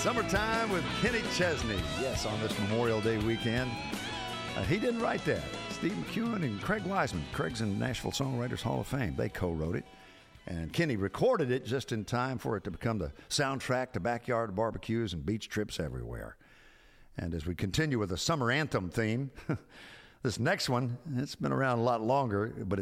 Summertime with Kenny Chesney. Yes, on this Memorial Day weekend. He didn't write that. Steve McEwen and Craig Wiseman. Craig's in Nashville Songwriters Hall of Fame. They co-wrote it. And Kenny recorded it just in time for it to become the soundtrack to backyard barbecues and beach trips everywhere. And as we continue with the summer anthem theme, this next one, it's been around a lot longer, but